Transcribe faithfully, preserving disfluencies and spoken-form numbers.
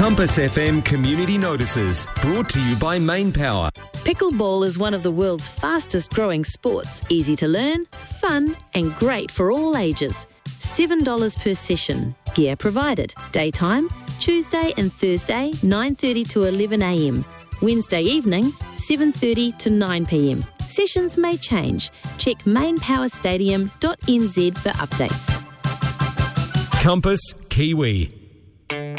Compass F M Community Notices, brought to you by Main Power. Pickleball is one of the world's fastest growing sports. Easy to learn, fun and great for all ages. seven dollars per session. Gear provided. Daytime, Tuesday and Thursday, nine thirty to eleven a m. Wednesday evening, seven thirty to nine p m. Sessions may change. Check main power stadium dot n z for updates. Compass Kiwi.